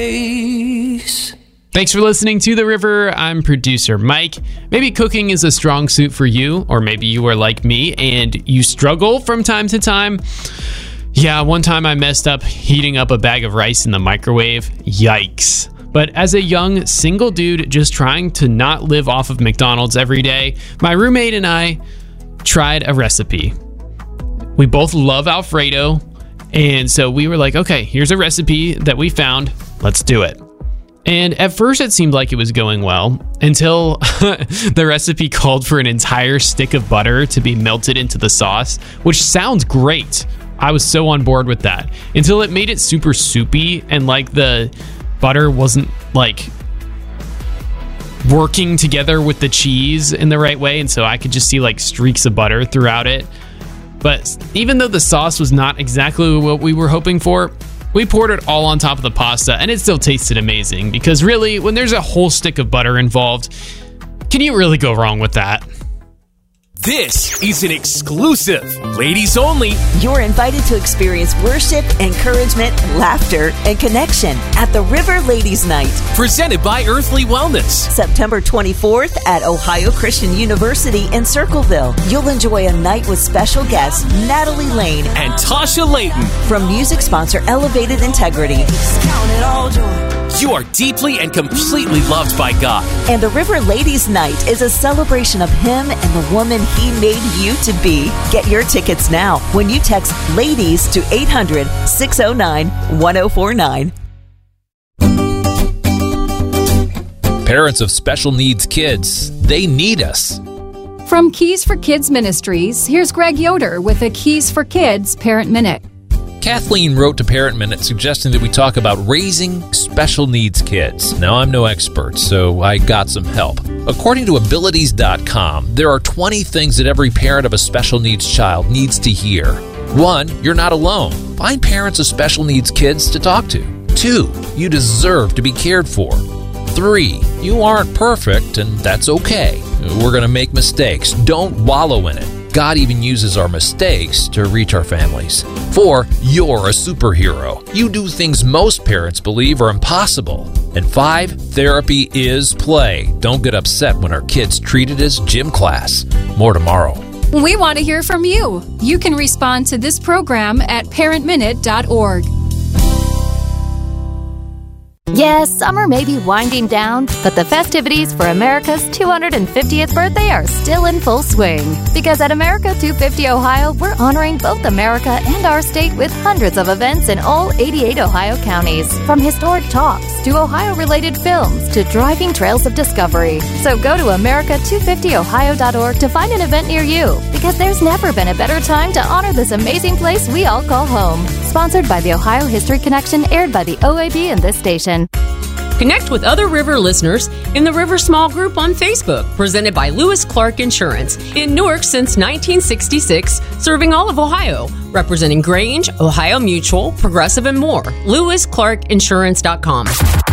Thanks for listening to The River. I'm producer Mike. Maybe cooking is a strong suit for you, or maybe you are like me and you struggle from time to time. Yeah, one time I messed up heating up a bag of rice in the microwave. Yikes. But as a young single dude just trying to not live off of McDonald's every day, my roommate and I tried a recipe. We both love Alfredo, and so we were like, okay, here's a recipe that we found. Let's do it. And at first it seemed like it was going well until the recipe called for an entire stick of butter to be melted into the sauce, which sounds great. I was so on board with that until it made it super soupy and like the butter wasn't like working together with the cheese in the right way. And so I could just see like streaks of butter throughout it. But even though the sauce was not exactly what we were hoping for, we poured it all on top of the pasta, and it still tasted amazing because really, when there's a whole stick of butter involved, can you really go wrong with that? This is an exclusive, ladies only. You're invited to experience worship, encouragement, laughter, and connection at the River Ladies Night. Presented by Earthly Wellness. September 24th at Ohio Christian University in Circleville. You'll enjoy a night with special guests Natalie Lane and Tasha Layton. From music sponsor Elevated Integrity. You are deeply and completely loved by God. And the River Ladies Night is a celebration of Him and the woman He made you to be. Get your tickets now when you text LADIES to 800-609-1049. Parents of special needs kids, they need us. From Keys for Kids Ministries, here's Greg Yoder with a Keys for Kids Parent Minute. Kathleen wrote to Parent Minute suggesting that we talk about raising special needs kids. Now, I'm no expert, so I got some help. According to Abilities.com, there are 20 things that every parent of a special needs child needs to hear. 1, you're not alone. Find parents of special needs kids to talk to. 2, you deserve to be cared for. 3, you aren't perfect, and that's okay. We're going to make mistakes. Don't wallow in it. God even uses our mistakes to reach our families. 4, you're a superhero. You do things most parents believe are impossible. And 5, therapy is play. Don't get upset when our kids treat it as gym class. More tomorrow. We want to hear from you. You can respond to this program at parentminute.org. Yes, summer may be winding down, but the festivities for America's 250th birthday are still in full swing. Because at America 250 Ohio, we're honoring both America and our state with hundreds of events in all 88 Ohio counties. From historic talks to Ohio-related films to driving trails of discovery. So go to America250Ohio.org to find an event near you. Because there's never been a better time to honor this amazing place we all call home. Sponsored by the Ohio History Connection, aired by the OAB and this station. Connect with other River listeners in the River Small Group on Facebook, presented by Lewis Clark Insurance. In Newark since 1966, serving all of Ohio, representing Grange, Ohio Mutual, Progressive, and more. LewisClarkInsurance.com.